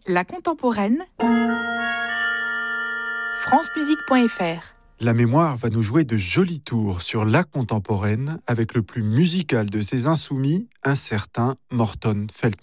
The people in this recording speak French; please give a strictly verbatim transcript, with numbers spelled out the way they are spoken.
La contemporaine, francemusique point f r. La mémoire va nous jouer de jolis tours sur la contemporaine avec le plus musical de ses insoumis, un certain Morton Feldman.